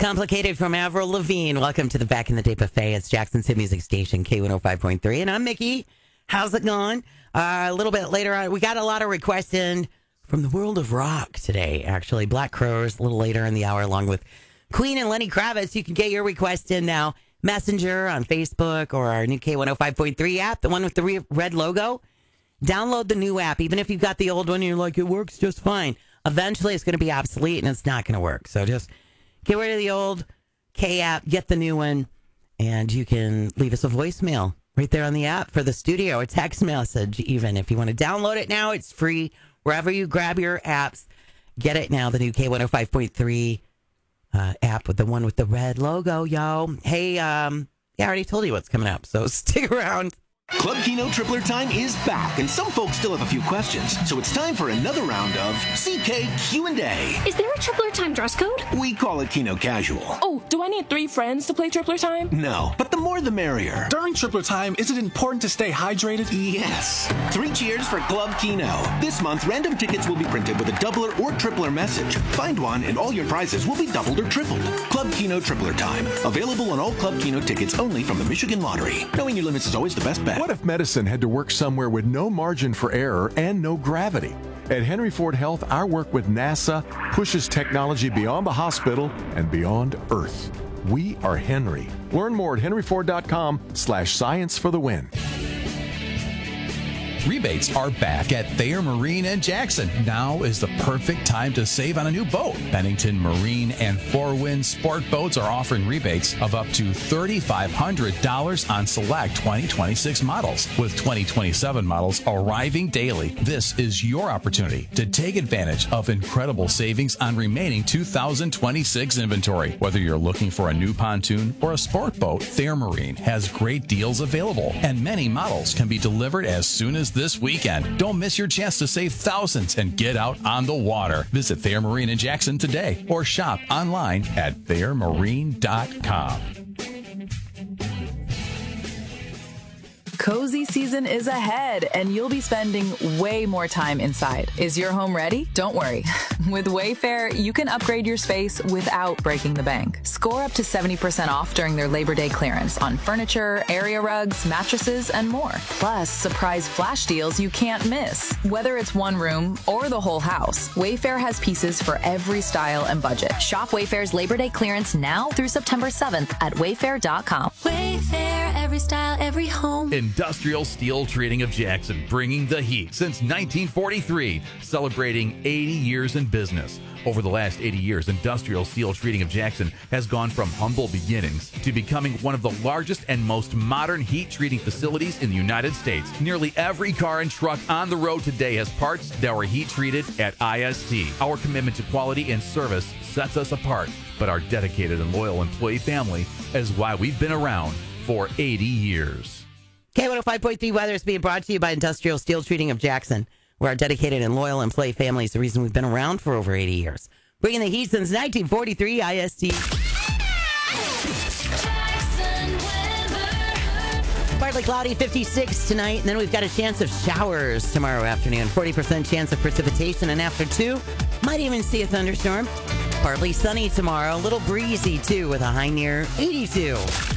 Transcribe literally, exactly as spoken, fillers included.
Complicated from Avril Lavigne. Welcome to the Back in the Day Buffet. It's Jackson's Hit Music Station, K one oh five point three. And I'm Mickey. How's it going? Uh, a little bit later on, we got a lot of requests in from the world of rock today, actually. Black Crowes a little later in the hour, along with Queen and Lenny Kravitz. You can get your request in now. Messenger on Facebook or our new K one oh five point three app, the one with the re- red logo. Download the new app. Even if you've got the old one and you're like, it works just fine. Eventually, it's going to be obsolete and it's not going to work. So just get rid of the old K app, get the new one, and you can leave us a voicemail right there on the app for the studio, a text message even. If you want to download it now, it's free. Wherever you grab your apps, get it now, the new K one oh five point three uh, app with the one with the red logo, yo. Hey, um, yeah, I already told you what's coming up, so stick around. Club Keno Tripler Time is back, and some folks still have a few questions, so it's time for another round of C K Q and A. Is there a Tripler Time dress code? We call it Keno Casual. Oh, do I need three friends to play Tripler Time? No, but the more the merrier. During Tripler Time, is it important to stay hydrated? Yes. Three cheers for Club Keno. This month, random tickets will be printed with a doubler or tripler message. Find one, and all your prizes will be doubled or tripled. Club Keno Tripler Time. Available on all Club Keno tickets only from the Michigan Lottery. Knowing your limits is always the best bet. What if medicine had to work somewhere with no margin for error and no gravity? At Henry Ford Health, our work with NASA pushes technology beyond the hospital and beyond Earth. We are Henry. Learn more at henryford.com slash science for the win. Rebates are back at Thayer Marine in Jackson. Now is the perfect time to save on a new boat. Bennington Marine and Four Winds Sport Boats are offering rebates of up to three thousand five hundred dollars on select twenty twenty-six models. With twenty twenty-seven models arriving daily, this is your opportunity to take advantage of incredible savings on remaining two thousand twenty-six inventory. Whether you're looking for a new pontoon or a sport boat, Thayer Marine has great deals available, and many models can be delivered as soon as this weekend. Don't miss your chance to save thousands and get out on the water. Visit Thayer Marine in Jackson today or shop online at thayer marine dot com. Cozy season is ahead, and you'll be spending way more time inside. Is your home ready? Don't worry. With Wayfair, you can upgrade your space without breaking the bank. Score up to seventy percent off during their Labor Day clearance on furniture, area rugs, mattresses, and more. Plus, surprise flash deals you can't miss. Whether it's one room or the whole house, Wayfair has pieces for every style and budget. Shop Wayfair's Labor Day clearance now through September seventh at wayfair dot com. Wayfair, every style, every home. Industrial Steel Treating of Jackson, bringing the heat since nineteen forty-three, celebrating eighty years in business. Over the last eighty years, Industrial Steel Treating of Jackson has gone from humble beginnings to becoming one of the largest and most modern heat treating facilities in the United States. Nearly every car and truck on the road today has parts that were heat treated at I S T. Our commitment to quality and service sets us apart, but our dedicated and loyal employee family is why we've been around for eighty years. K one oh five point three weather is being brought to you by Industrial Steel Treating of Jackson, where our dedicated and loyal employee family is the reason we've been around for over eighty years. Bringing the heat since nineteen forty-three, I S T. Partly cloudy, fifty-six tonight, and then we've got a chance of showers tomorrow afternoon. forty percent chance of precipitation, and after two, might even see a thunderstorm. Partly sunny tomorrow, a little breezy too, with a high near eighty-two.